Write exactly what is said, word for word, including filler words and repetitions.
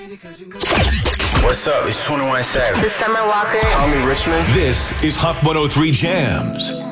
What's up? It's twenty-one Savage. The Summer Walker. Tommy Richmond. This is Hot one oh three Jams.